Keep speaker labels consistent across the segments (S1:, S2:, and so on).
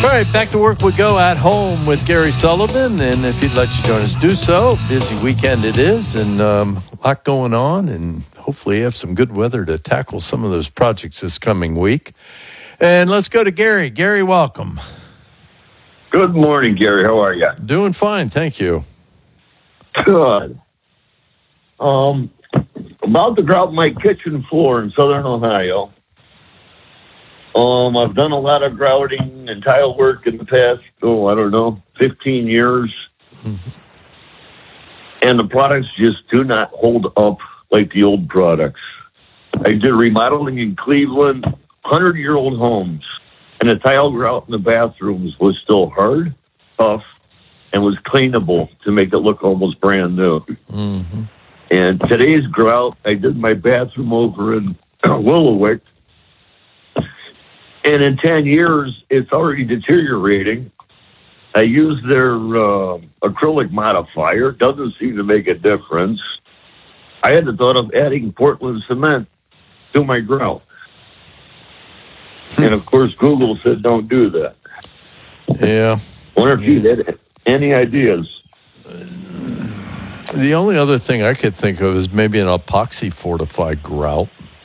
S1: All right, back to work we go at home with Gary Sullivan. And if he'd let you join us, do so. Busy weekend it is, and a lot going on. And hopefully you have some good weather to tackle some of those projects this coming week. And let's go to Gary. Gary, welcome.
S2: Good morning, Gary. How are you?
S1: Doing fine, thank you.
S2: Good. About to grout my kitchen floor in Southern Ohio. I've done a lot of grouting and tile work in the past, 15 years.
S1: Mm-hmm.
S2: And the products just do not hold up like the old products. I did remodeling in Cleveland, 100-year-old homes, and the tile grout in the bathrooms was still hard, tough, and was cleanable to make it look almost brand new.
S1: Mm-hmm.
S2: And today's grout, I did my bathroom over in Willowick, and in 10 years, it's already deteriorating. I used their acrylic modifier. Doesn't seem to make a difference. I had the thought of adding Portland cement to my grout. And, of course, Google said don't do that.
S1: Yeah.
S2: Wonder if you had any ideas.
S1: The only other thing I could think of is maybe an epoxy fortified grout.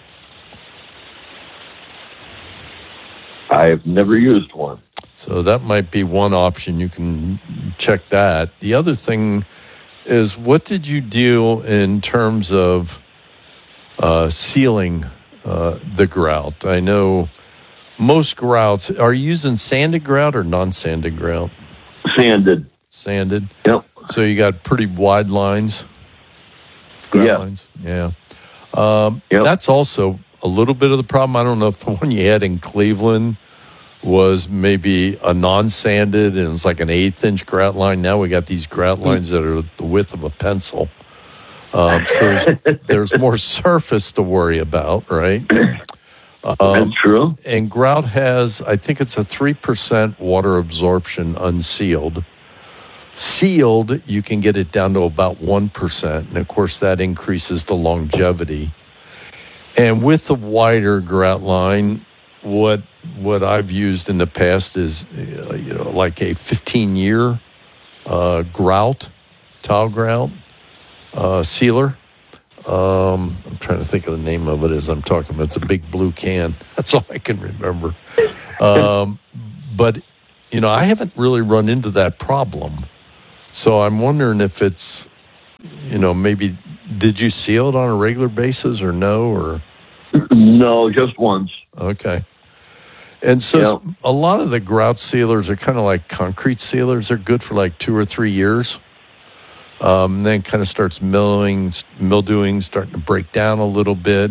S2: I've never used one.
S1: So that might be one option. You can check that. The other thing is, what did you do in terms of sealing the grout? I know most grouts, are you using sanded grout or non-sanded grout?
S2: Sanded.
S1: Sanded?
S2: Yep.
S1: So you got pretty wide lines? Grout lines? Yeah. Yep. That's also a little bit of the problem. I don't know if the one you had in Cleveland was maybe a non-sanded and it's like an 1/8-inch grout line. Now we got these grout lines that are the width of a pencil. So there's more surface to worry about, right?
S2: That's true.
S1: And grout has, I think it's a 3% water absorption unsealed. Sealed, you can get it down to about 1%. And, of course, that increases the longevity. And with the wider grout line, what I've used in the past is, like a 15-year grout, tile grout sealer. I'm trying to think of the name of it as I'm talking about. It's a big blue can. That's all I can remember. But, I haven't really run into that problem. So I'm wondering if it's, maybe, did you seal it on a regular basis or no? Or
S2: no, just once.
S1: Okay. And so a lot of the grout sealers are kind of like concrete sealers. They're good for like 2 or 3 years. Then kind of starts mildewing, starting to break down a little bit.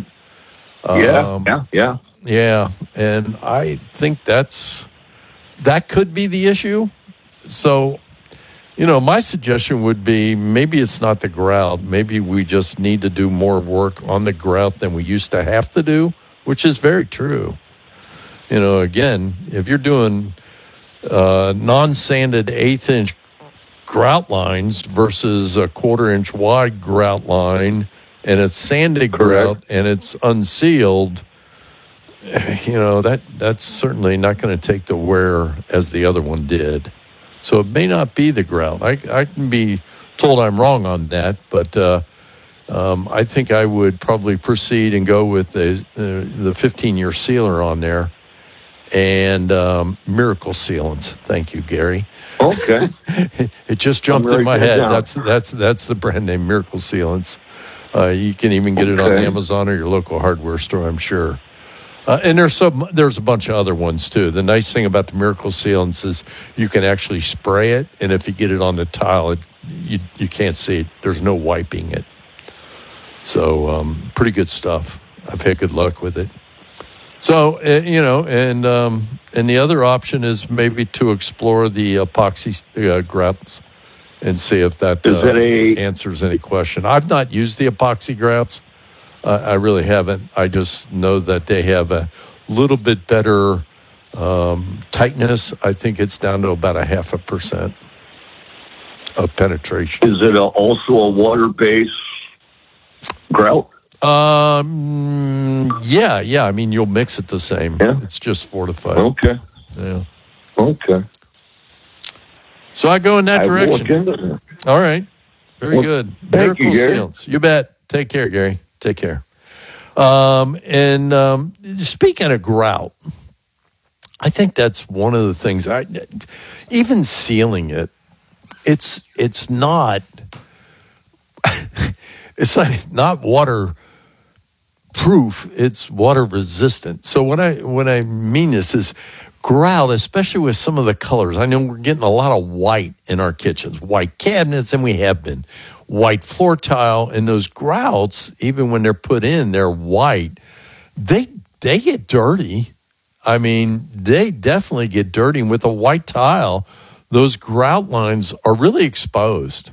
S1: Yeah. And I think that could be the issue. So, my suggestion would be maybe it's not the grout. Maybe we just need to do more work on the grout than we used to have to do, which is very true. Again, if you're doing non-sanded 1/8-inch grout lines versus a 1/4-inch wide grout line, and it's sanded grout and it's unsealed, that's certainly not going to take the wear as the other one did. So it may not be the grout. I can be told I'm wrong on that, but I think I would probably proceed and go with the 15-year sealer on there. And Miracle Sealants. Thank you, Gary.
S2: Okay.
S1: It just jumped in my head. That's the brand name, Miracle Sealants. You can even get it on Amazon or your local hardware store, I'm sure. And there's a bunch of other ones too. The nice thing about the Miracle Sealants is you can actually spray it, and if you get it on the tile, you can't see it. There's no wiping it. So pretty good stuff. I've had good luck with it. So, and the other option is maybe to explore the epoxy grouts and see if that answers any question. I've not used the epoxy grouts. I really haven't. I just know that they have a little bit better tightness. I think it's down to about 0.5% of penetration.
S2: Is it also a water-based grout?
S1: Yeah. I mean, you'll mix it the same.
S2: Yeah.
S1: It's just fortified.
S2: Okay.
S1: Yeah.
S2: Okay.
S1: So I go in that direction.
S2: Look into that.
S1: All right. Very good.
S2: Thank you, Gary.
S1: Sealants. You bet. Take care, Gary. Take care. Speaking of grout, I think that's one of the things. Even sealing it, it's not not waterproof. It's water resistant. So what I mean this is grout, especially with some of the colors. I know we're getting a lot of white in our kitchens, white cabinets, and we have been white floor tile, and those grouts, even when they're put in, they're white. They get dirty. I mean, they definitely get dirty. And with a white tile, those grout lines are really exposed.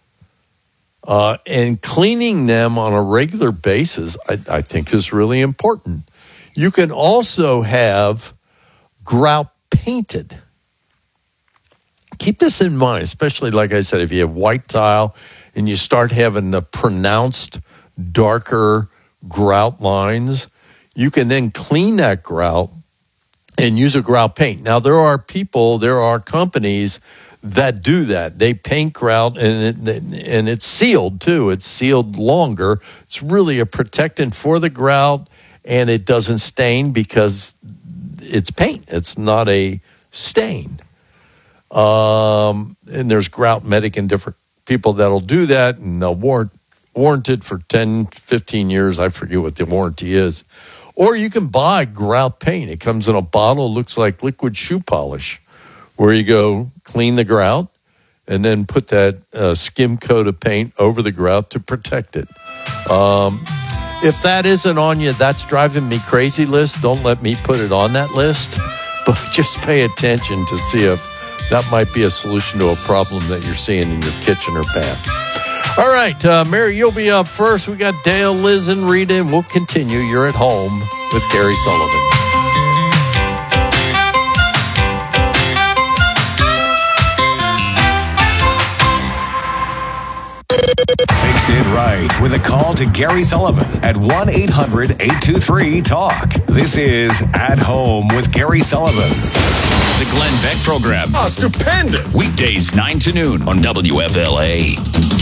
S1: And cleaning them on a regular basis, I think, is really important. You can also have grout painted. Keep this in mind, especially, like I said, if you have white tile and you start having the pronounced darker grout lines, you can then clean that grout and use a grout paint. Now, there are companies that do that. They paint grout, and it's sealed too. It's sealed longer. It's really a protectant for the grout, and it doesn't stain because it's paint. It's not a stain. And there's Grout Medic and different people that'll do that, and they'll warrant it for 10, 15 years. I forget what the warranty is. Or you can buy grout paint. It comes in a bottle. It looks like liquid shoe polish, where you go clean the grout and then put that skim coat of paint over the grout to protect it. If that isn't on you, that's driving me crazy list. Don't let me put it on that list, but just pay attention to see if that might be a solution to a problem that you're seeing in your kitchen or bath. All right, Mary, you'll be up first. We got Dale, Liz, and Rita, and we'll continue. You're at home with Gary Sullivan.
S3: Fix it right with a call to Gary Sullivan at 1-800-823-TALK. This is At Home with Gary Sullivan. The Glenn Beck Program.
S4: Oh, stupendous.
S3: Weekdays 9 to noon on WFLA.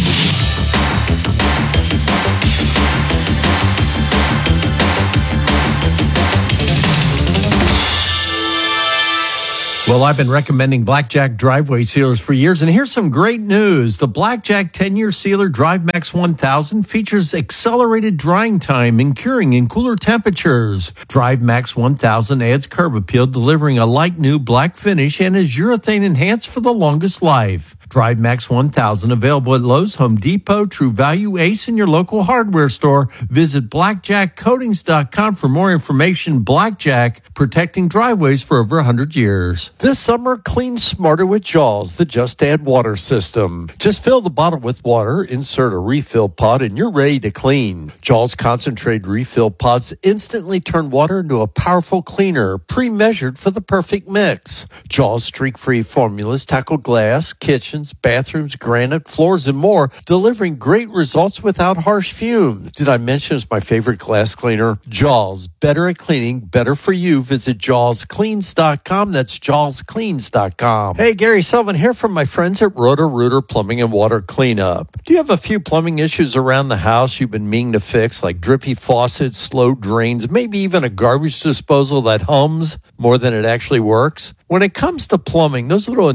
S1: Well, I've been recommending Blackjack driveway sealers for years, and here's some great news. The Blackjack 10-year sealer DriveMax 1000 features accelerated drying time and curing in cooler temperatures. DriveMax 1000 adds curb appeal, delivering a light new black finish, and is urethane enhanced for the longest life. DriveMax 1000 available at Lowe's, Home Depot, True Value, Ace, and your local hardware store. Visit blackjackcoatings.com for more information. Blackjack, protecting driveways for over 100 years. This summer, clean smarter with Jaws, the Just Add Water system. Just fill the bottle with water, insert a refill pod, and you're ready to clean. Jaws concentrated refill pods instantly turn water into a powerful cleaner, pre-measured for the perfect mix. Jaws streak-free formulas tackle glass, kitchen, bathrooms, granite, floors, and more, delivering great results without harsh fumes. Did I mention it's my favorite glass cleaner? Jaws, better at cleaning, better for you. Visit JawsCleans.com. That's JawsCleans.com. Hey, Gary Sullivan here from my friends at Roto-Rooter Plumbing and Water Cleanup. Do you have a few plumbing issues around the house you've been meaning to fix, like drippy faucets, slow drains, maybe even a garbage disposal that hums more than it actually works? When it comes to plumbing, those little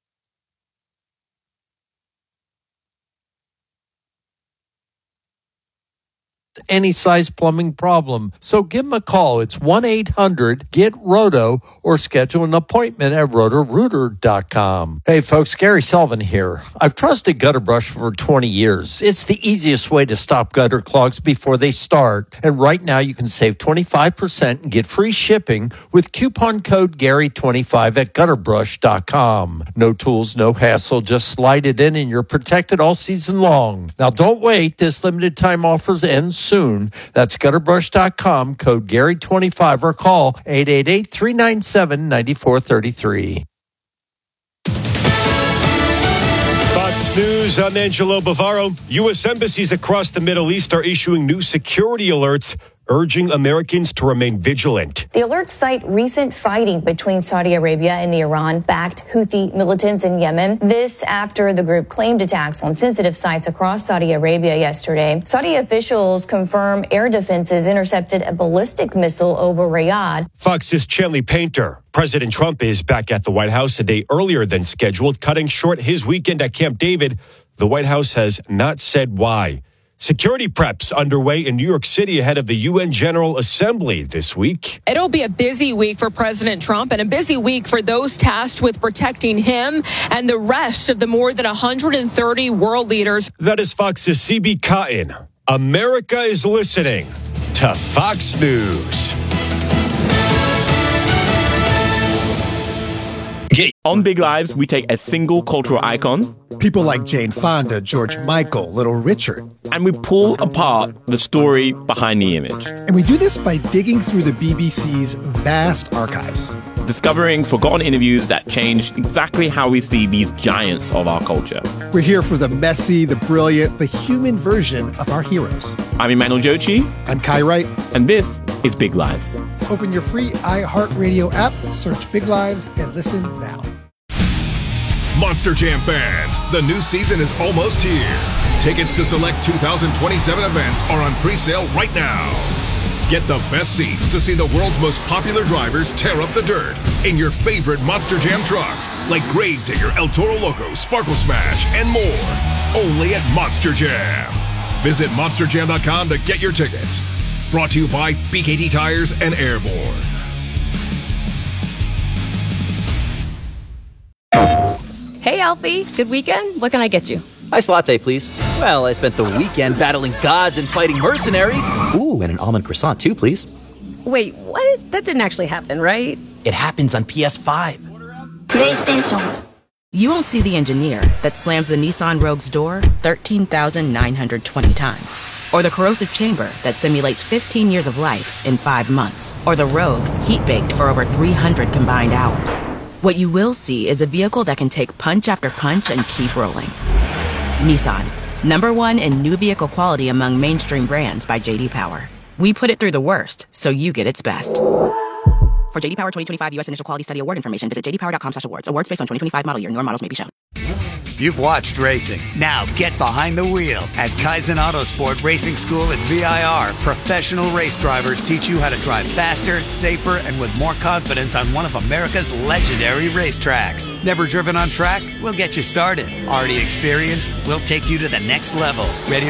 S1: any size plumbing problem. So give them a call. It's 1-800-GET-ROTO or schedule an appointment at rotorooter.com. Hey folks, Gary Sullivan here. I've trusted Gutter Brush for 20 years. It's the easiest way to stop gutter clogs before they start. And right now you can save 25% and get free shipping with coupon code Gary25 at gutterbrush.com. No tools, no hassle. Just slide it in and you're protected all season long. Now don't wait. This limited time offers ends soon. That's gutterbrush.com, code Gary25, or call 888-397-9433.
S4: Fox News, I'm Angelo Bavaro. U.S. embassies across the Middle East are issuing new security alerts, urging Americans to remain vigilant.
S5: The alert cite recent fighting between Saudi Arabia and the Iran-backed Houthi militants in Yemen. This after the group claimed attacks on sensitive sites across Saudi Arabia yesterday. Saudi officials confirm air defenses intercepted a ballistic missile over Riyadh.
S4: Fox's Chanley Painter. President Trump is back at the White House a day earlier than scheduled, cutting short his weekend at Camp David. The White House has not said why. Security preps underway in New York City ahead of the UN General Assembly this week.
S6: It'll be a busy week for President Trump and a busy week for those tasked with protecting him and the rest of the more than 130 world leaders.
S4: That is Fox's CB Cotton. America is listening to Fox News.
S7: On Big Lives, we take a single cultural icon,
S8: people like Jane Fonda, George Michael, Little Richard,
S7: and we pull apart the story behind the image.
S8: And we do this by digging through the BBC's vast archives,
S7: discovering forgotten interviews that changed exactly how we see these giants of our culture.
S8: We're here for the messy, the brilliant, the human version of our heroes.
S7: I'm Emmanuel Jochi.
S8: I'm Kai Wright.
S7: And this is Big Lives.
S8: Open your free iHeartRadio app, search Big Lives, and listen now.
S3: Monster Jam fans, the new season is almost here. Tickets to select 2027 events are on pre-sale right now. Get the best seats to see the world's most popular drivers tear up the dirt in your favorite Monster Jam trucks, like Gravedigger, El Toro Loco, Sparkle Smash, and more. Only at Monster Jam. Visit monsterjam.com to get your tickets. Brought to you by BKT Tires and Airborne.
S9: Hey, Alfie. Good weekend? What can I get you?
S10: Iced latte, please. Well, I spent the weekend battling gods and fighting mercenaries. Ooh, and an almond croissant, too, please.
S9: Wait, what? That didn't actually happen, right?
S10: It happens on PS5.
S11: PlayStation. You won't see the engineer that slams the Nissan Rogue's door 13,920 times. Or the corrosive chamber that simulates 15 years of life in 5 months. Or the Rogue heat-baked for over 300 combined hours. What you will see is a vehicle that can take punch after punch and keep rolling. Nissan, #1 in new vehicle quality among mainstream brands by J.D. Power. We put it through the worst, so you get its best. For J.D. Power 2025 U.S. Initial Quality Study Award information, visit jdpower.com/awards. Awards based on 2025 model year. Newer models may be shown.
S12: You've watched racing. Now get behind the wheel at Kaizen Autosport Racing School at VIR. Professional race drivers teach you how to drive faster, safer, and with more confidence on one of America's legendary racetracks. Never driven on track? We'll get you started. Already experienced? We'll take you to the next level. Ready